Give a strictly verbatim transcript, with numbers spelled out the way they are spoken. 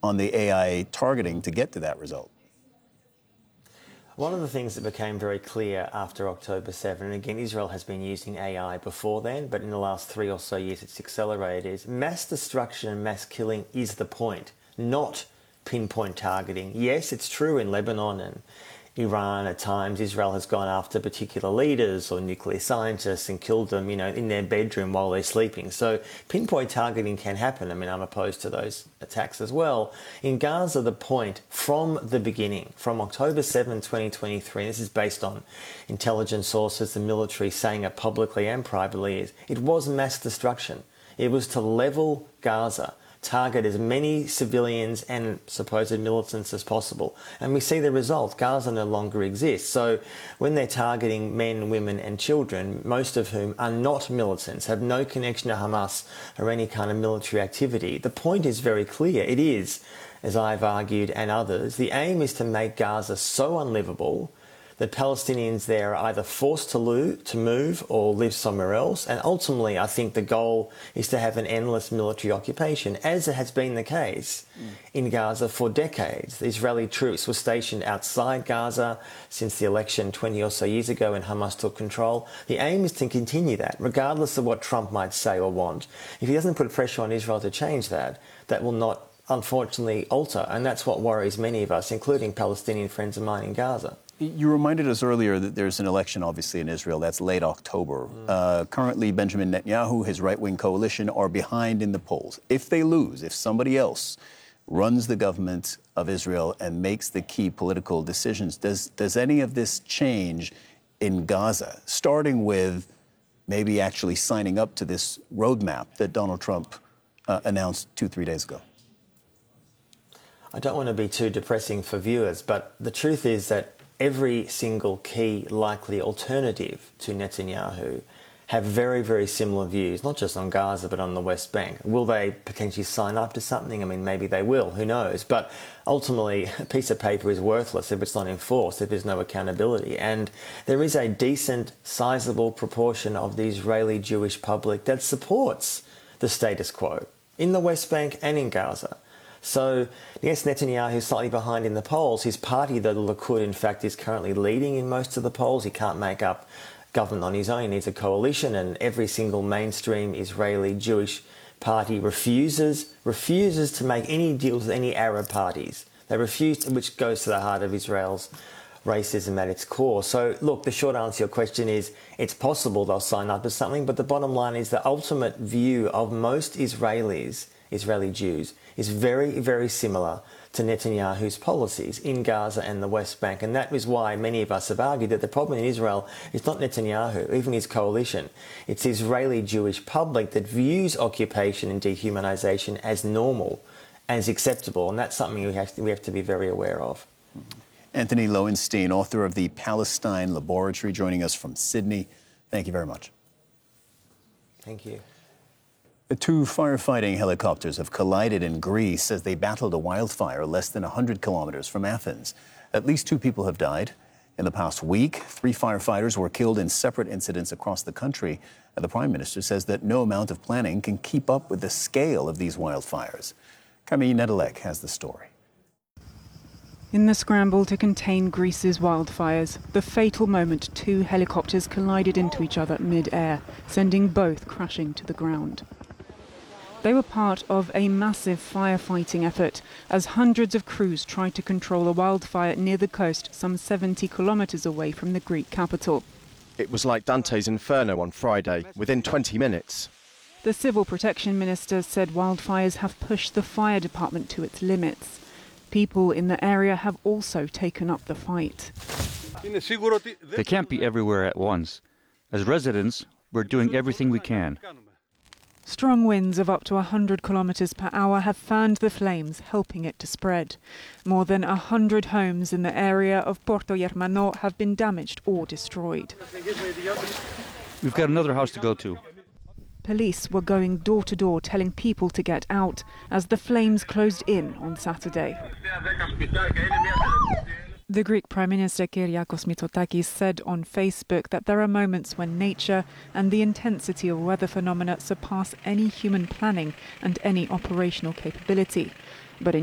on the A I targeting to get to that result? One of the things that became very clear after October seventh, and again, Israel has been using A I before then, but in the last three or so years it's accelerated, is mass destruction and mass killing is the point, not pinpoint targeting. Yes, it's true in Lebanon and Iran at times, Israel has gone after particular leaders or nuclear scientists and killed them, you know, in their bedroom while they're sleeping. So pinpoint targeting can happen. I mean, I'm opposed to those attacks as well. In Gaza, the point from the beginning, from October seventh, twenty twenty-three, and this is based on intelligence sources, the military saying it publicly and privately, is it was mass destruction. It was to level Gaza, target as many civilians and supposed militants as possible. And we see the result. Gaza no longer exists. So when they're targeting men, women and children, most of whom are not militants, have no connection to Hamas or any kind of military activity, the point is very clear. It is, as I've argued and others, the aim is to make Gaza so unlivable that Palestinians there are either forced to, lo- to move or live somewhere else. And ultimately, I think the goal is to have an endless military occupation, as it has been the case mm. in Gaza for decades. The Israeli troops were stationed outside Gaza since the election twenty or so years ago when Hamas took control. The aim is to continue that, regardless of what Trump might say or want. If he doesn't put pressure on Israel to change that, that will not, unfortunately, alter. And that's what worries many of us, including Palestinian friends of mine in Gaza. You reminded us earlier that there's an election, obviously, in Israel. That's late October. Mm. Uh, currently, Benjamin Netanyahu, his right-wing coalition, are behind in the polls. If they lose, if somebody else runs the government of Israel and makes the key political decisions, does, does any of this change in Gaza, starting with maybe actually signing up to this roadmap that Donald Trump uh, announced two, three days ago? I don't want to be too depressing for viewers, but the truth is that every single key likely alternative to Netanyahu have very, very similar views, not just on Gaza, but on the West Bank. Will they potentially sign up to something? I mean, maybe they will, who knows? But ultimately, a piece of paper is worthless if it's not enforced, if there's no accountability. And there is a decent, sizable proportion of the Israeli Jewish public that supports the status quo in the West Bank and in Gaza. So, yes, Netanyahu is slightly behind in the polls. His party, the Likud, in fact, is currently leading in most of the polls. He can't make up government on his own. He needs a coalition, and every single mainstream Israeli Jewish party refuses refuses to make any deals with any Arab parties. They refuse, to, which goes to the heart of Israel's racism at its core. So, look, the short answer to your question is it's possible they'll sign up to something, but the bottom line is the ultimate view of most Israelis, Israeli Jews, is very, very similar to Netanyahu's policies in Gaza and the West Bank. And that is why many of us have argued that the problem in Israel is not Netanyahu, even his coalition. It's the Israeli Jewish public that views occupation and dehumanization as normal, as acceptable. And that's something we have to, we have to be very aware of. Anthony Lowenstein, author of The Palestine Laboratory, joining us from Sydney. Thank you very much. Thank you. Two firefighting helicopters have collided in Greece as they battled a wildfire less than one hundred kilometers from Athens. At least two people have died. In the past week, three firefighters were killed in separate incidents across the country. And the Prime Minister says that no amount of planning can keep up with the scale of these wildfires. Camille Nedelec has the story. In the scramble to contain Greece's wildfires, the fatal moment two helicopters collided into each other mid-air, sending both crashing to the ground. They were part of a massive firefighting effort as hundreds of crews tried to control a wildfire near the coast some seventy kilometres away from the Greek capital. It was like Dante's Inferno on Friday, within twenty minutes. The Civil Protection Minister said wildfires have pushed the fire department to its limits. People in the area have also taken up the fight. They can't be everywhere at once. As residents, we're doing everything we can. Strong winds of up to one hundred kilometres per hour have fanned the flames, helping it to spread. More than one hundred homes in the area of Porto Germano have been damaged or destroyed. We've got another house to go to. Police were going door to door telling people to get out as the flames closed in on Saturday. The Greek Prime Minister Kyriakos Mitsotakis said on Facebook that there are moments when nature and the intensity of weather phenomena surpass any human planning and any operational capability.